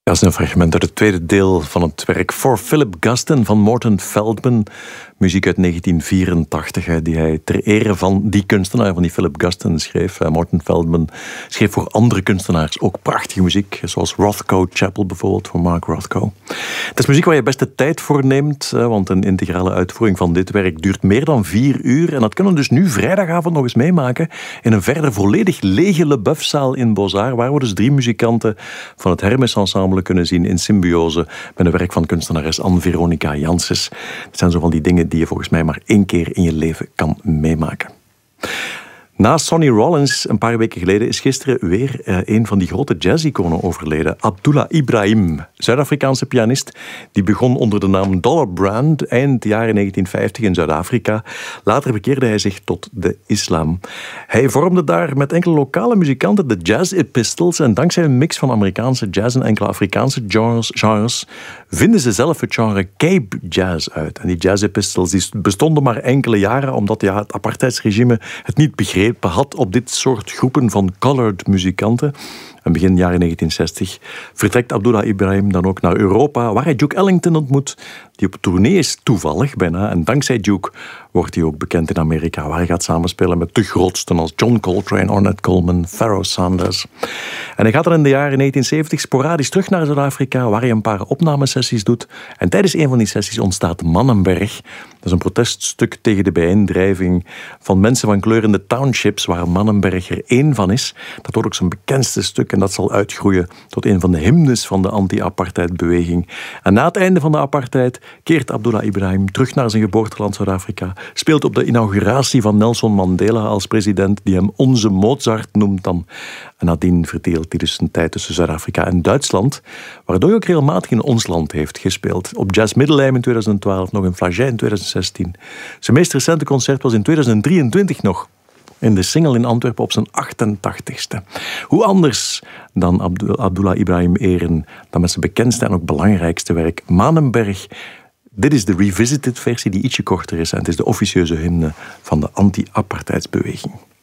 Dat is een fragment uit het tweede deel van het werk For Philip Guston van Morton Feldman. Muziek uit 1984, die hij ter ere van die kunstenaar, van die Philip Guston, schreef. Morton Feldman schreef voor andere kunstenaars ook prachtige muziek, zoals Rothko Chapel bijvoorbeeld, voor Mark Rothko. Het is muziek waar je best de tijd voor neemt, want een integrale uitvoering van dit werk duurt meer dan 4 uur. En dat kunnen we dus nu vrijdagavond nog eens meemaken in een verder volledig lege Leboeufzaal in Beaux-Arts, waar we dus 3 muzikanten van het Hermes Ensemble kunnen zien in symbiose met een werk van kunstenares Anne-Veronica Janssens. Het zijn zo van die dingen die je volgens mij maar 1 keer in je leven kan meemaken. Na Sonny Rollins een paar weken geleden is gisteren weer een van die grote jazz-iconen overleden. Abdullah Ibrahim, Zuid-Afrikaanse pianist. Die begon onder de naam Dollar Brand eind jaren 1950 in Zuid-Afrika. Later bekeerde hij zich tot de islam. Hij vormde daar met enkele lokale muzikanten de Jazz Epistles. En dankzij een mix van Amerikaanse jazz en enkele Afrikaanse genres vinden ze zelf het genre Cape Jazz uit. En die Jazz Epistles die bestonden maar enkele jaren, omdat het apartheidsregime het niet begreep had op dit soort groepen van colored muzikanten. En begin jaren 1960 vertrekt Abdullah Ibrahim dan ook naar Europa, waar hij Duke Ellington ontmoet, die op tournee is, toevallig bijna. En dankzij Duke wordt hij ook bekend in Amerika, waar hij gaat samenspelen met de grootsten als John Coltrane, Ornette Coleman, Pharoah Sanders. En hij gaat dan in de jaren 1970 sporadisch terug naar Zuid-Afrika, waar hij een paar opnamesessies doet. En tijdens een van die sessies ontstaat Mannenberg. Dat is een proteststuk tegen de bijeendrijving van mensen van kleur in de townships, waar Mannenberg er 1 van is. Dat wordt ook zijn bekendste stuk en dat zal uitgroeien tot een van de hymnes van de anti-apartheidbeweging. En na het einde van de apartheid keert Abdullah Ibrahim terug naar zijn geboorteland Zuid-Afrika, speelt op de inauguratie van Nelson Mandela als president, die hem onze Mozart noemt dan. En nadien verdeelt hij dus zijn tijd tussen Zuid-Afrika en Duitsland, waardoor hij ook regelmatig in ons land heeft gespeeld. Op Jazz Middelheim in 2012, nog in Flagey in 2016. Zijn meest recente concert was in 2023 nog, in de Singel in Antwerpen op zijn 88ste. Hoe anders dan Abdullah Ibrahim eren dan met zijn bekendste en ook belangrijkste werk, Manenberg. Dit is de revisited versie die ietsje korter is en het is de officieuze hymne van de anti-apartheidsbeweging.